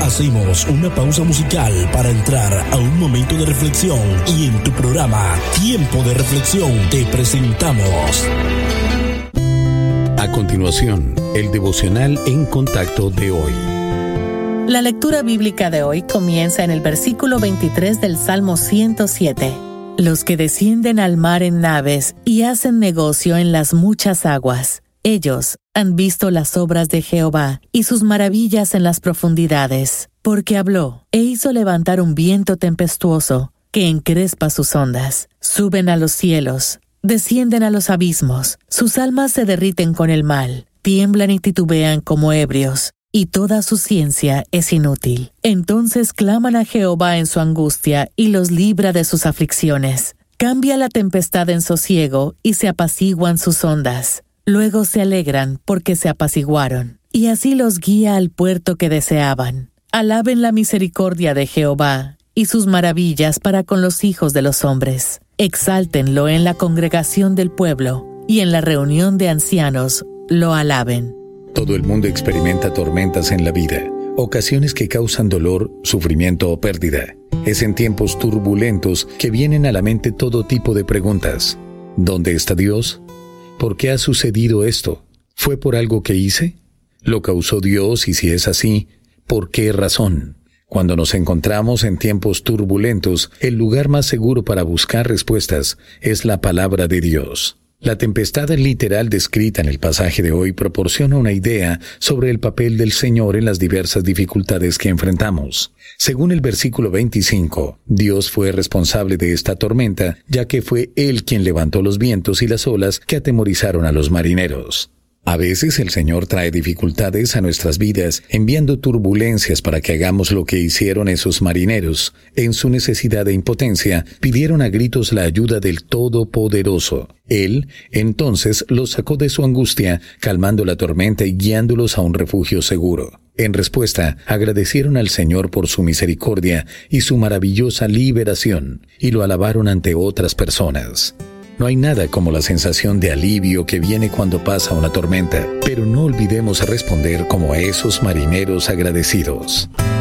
Hacemos una pausa musical para entrar a un momento de reflexión y en tu programa Tiempo de Reflexión te presentamos. A continuación, el devocional En Contacto de hoy. La lectura bíblica de hoy comienza en el versículo 23 del Salmo 107. Los que descienden al mar en naves y hacen negocio en las muchas aguas. Ellos han visto las obras de Jehová y sus maravillas en las profundidades, porque habló e hizo levantar un viento tempestuoso que encrespa sus ondas. Suben a los cielos, descienden a los abismos, sus almas se derriten con el mal, tiemblan y titubean como ebrios, y toda su ciencia es inútil. Entonces claman a Jehová en su angustia y los libra de sus aflicciones. Cambia la tempestad en sosiego y se apaciguan sus ondas. Luego se alegran porque se apaciguaron, y así los guía al puerto que deseaban. Alaben la misericordia de Jehová y sus maravillas para con los hijos de los hombres. Exáltenlo en la congregación del pueblo, y en la reunión de ancianos lo alaben. Todo el mundo experimenta tormentas en la vida, ocasiones que causan dolor, sufrimiento o pérdida. Es en tiempos turbulentos que vienen a la mente todo tipo de preguntas. ¿Dónde está Dios? ¿Por qué ha sucedido esto? ¿Fue por algo que hice? ¿Lo causó Dios? Y si es así, ¿por qué razón? Cuando nos encontramos en tiempos turbulentos, el lugar más seguro para buscar respuestas es la palabra de Dios. La tempestad literal descrita en el pasaje de hoy proporciona una idea sobre el papel del Señor en las diversas dificultades que enfrentamos. Según el versículo 25, Dios fue responsable de esta tormenta, ya que fue Él quien levantó los vientos y las olas que atemorizaron a los marineros. A veces el Señor trae dificultades a nuestras vidas, enviando turbulencias para que hagamos lo que hicieron esos marineros. En su necesidad e impotencia, pidieron a gritos la ayuda del Todopoderoso. Él, entonces, los sacó de su angustia, calmando la tormenta y guiándolos a un refugio seguro. En respuesta, agradecieron al Señor por su misericordia y su maravillosa liberación, y lo alabaron ante otras personas. No hay nada como la sensación de alivio que viene cuando pasa una tormenta, pero no olvidemos responder como a esos marineros agradecidos.